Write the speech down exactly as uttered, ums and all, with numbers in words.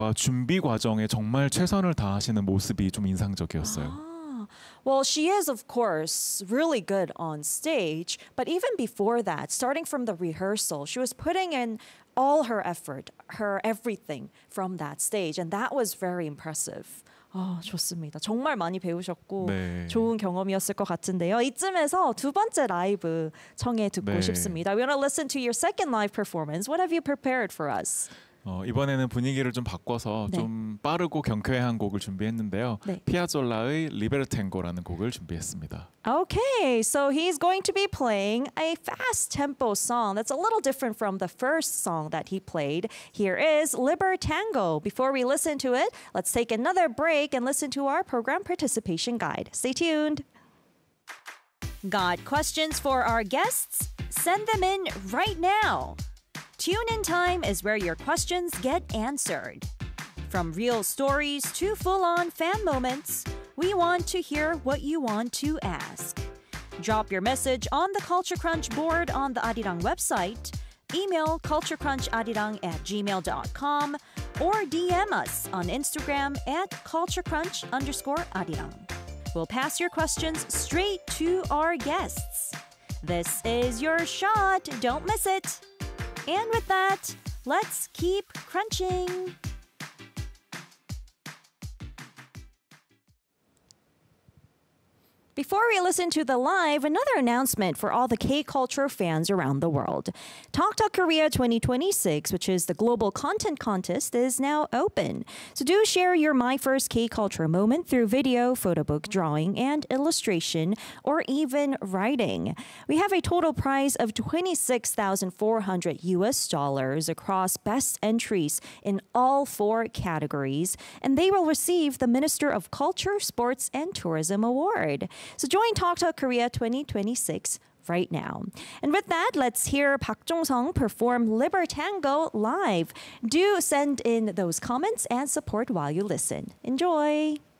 어, 준비 과정에 정말 최선을 다하시는 모습이 좀 인상적이었어요. Ah, well, she is, of course, really good on stage. But even before that, starting from the rehearsal, she was putting in all her effort, her everything from that stage. And that was very impressive. 아, 좋습니다. 정말 많이 배우셨고 네. 좋은 경험이었을 것 같은데요. 이쯤에서 두 번째 라이브 청해 듣고 네. 싶습니다. We want to listen to your second live performance. What have you prepared for us? 어, 이번에는 분위기를 좀 바꿔서 네. 좀 빠르고 경쾌한 곡을 준비했는데요. 네. 피아졸라의 리베르탱고라는 곡을 준비했습니다. Okay, so he's going to be playing a fast tempo song that's a little different from the first song that he played. Here is Libertango. Before we listen to it, let's take another break and listen to our program participation guide. Stay tuned. Got questions for our guests? Send them in right now. Tune-in time is where your questions get answered. From real stories to full-on fan moments, we want to hear what you want to ask. Drop your message on the Culture Crunch board on the Arirang website, email culturecruncharirang at gmail dot com, or D M us on Instagram at culturecrunch underscore arirang. We'll pass your questions straight to our guests. This is your shot. Don't miss it. And with that, let's keep crunching. Before we listen to the live, another announcement for all the K-culture fans around the world. Talk Talk Korea twenty twenty-six, which is the global content contest, is now open. So do share your My First K-culture moment through video, photo book, drawing, and illustration, or even writing. We have a total prize of twenty-six thousand four hundred U S dollars across best entries in all four categories, and they will receive the Minister of Culture, Sports, and Tourism Award. So join Talk Talk Korea twenty twenty-six right now. And with that, let's hear Park Jong-sung perform Libertango live. Do send in those comments and support while you listen. Enjoy!